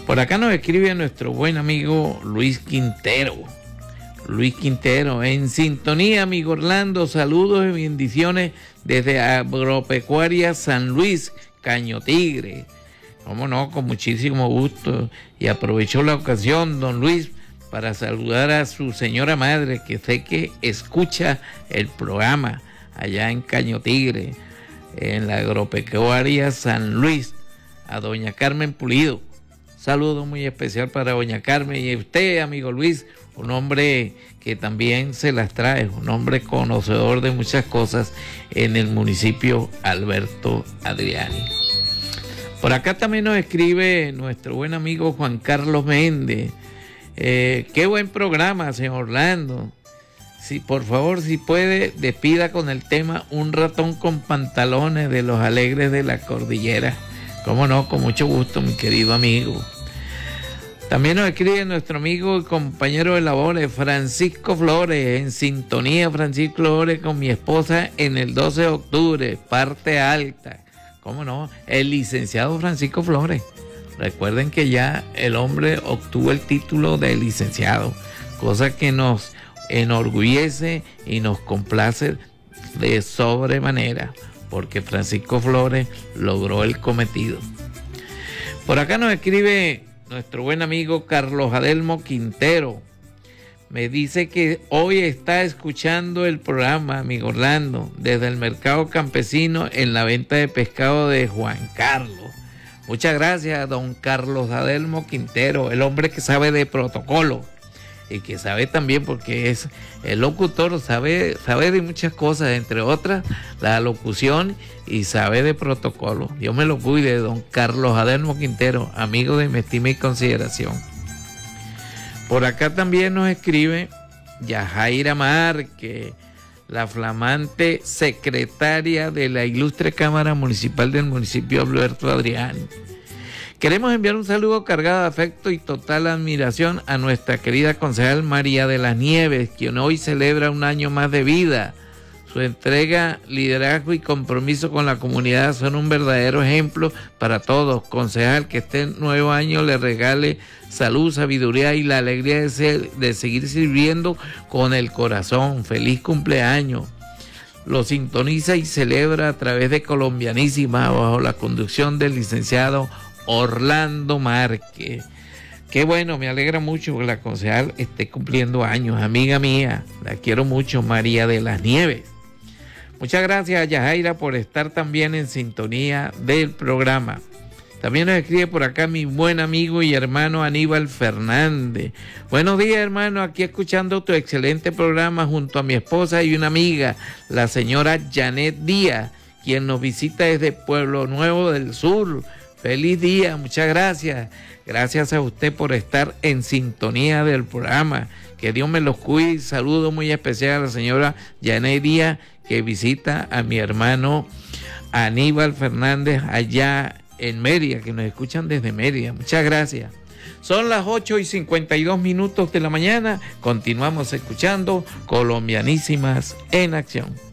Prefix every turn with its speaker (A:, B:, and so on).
A: Por acá nos escribe nuestro buen amigo Luis Quintero. Luis Quintero, en sintonía, amigo Orlando, saludos y bendiciones desde Agropecuaria San Luis, Caño Tigre. Cómo no, con muchísimo gusto. Y aprovechó la ocasión, don Luis, para saludar a su señora madre, que sé que escucha el programa allá en Caño Tigre, en la Agropecuaria San Luis, a doña Carmen Pulido. Saludo muy especial para doña Carmen y usted, amigo Luis, un hombre que también se las trae, un hombre conocedor de muchas cosas en el municipio Alberto Adriani. Por acá también nos escribe nuestro buen amigo Juan Carlos Méndez. Qué buen programa, señor Orlando. Sí, por favor, si puede, despida con el tema Un ratón con pantalones de Los Alegres de la Cordillera. Cómo no, con mucho gusto, mi querido amigo. También nos escribe nuestro amigo y compañero de labores, Francisco Flores, en sintonía, Francisco Flores, con mi esposa en el 12 de octubre, parte alta. ¿Cómo no? El licenciado Francisco Flores. Recuerden que ya el hombre obtuvo el título de licenciado, cosa que nos enorgullece y nos complace de sobremanera, porque Francisco Flores logró el cometido. Por acá nos escribe nuestro buen amigo Carlos Adelmo Quintero. Me dice que hoy está escuchando el programa, amigo Orlando, desde el mercado campesino en la venta de pescado de Juan Carlos. Muchas gracias, don Carlos Adelmo Quintero, el hombre que sabe de protocolo y que sabe también, porque es el locutor, sabe de muchas cosas, entre otras la locución, y sabe de protocolo. Dios me lo cuide, don Carlos Adelmo Quintero, amigo de mi estima y consideración. Por acá también nos escribe Yajaira Márquez, la flamante secretaria de la ilustre Cámara Municipal del municipio Alberto Adriani. Queremos enviar un saludo cargado de afecto y total admiración a nuestra querida concejal María de las Nieves, quien hoy celebra un año más de vida. Su entrega, liderazgo y compromiso con la comunidad son un verdadero ejemplo para todos. Concejal, que este nuevo año le regale salud, sabiduría y la alegría de seguir sirviendo con el corazón. Feliz cumpleaños. Lo sintoniza y celebra a través de Colombianísima bajo la conducción del licenciado Orlando Márquez. Qué bueno, me alegra mucho que la concejal esté cumpliendo años. Amiga mía, la quiero mucho, María de las Nieves. Muchas gracias, Yajaira, por estar también en sintonía del programa. También nos escribe por acá mi buen amigo y hermano Aníbal Fernández. Buenos días, hermano, aquí escuchando tu excelente programa junto a mi esposa y una amiga, la señora Janet Díaz, quien nos visita desde Pueblo Nuevo del Sur. Feliz día, muchas gracias. Gracias a usted por estar en sintonía del programa. Que Dios me los cuide. Saludo muy especial a la señora Janet Díaz, que visita a mi hermano Aníbal Fernández allá en Mérida, que nos escuchan desde Mérida. Muchas gracias. Son las 8:52 de la mañana. Continuamos escuchando Colombianísimas en Acción.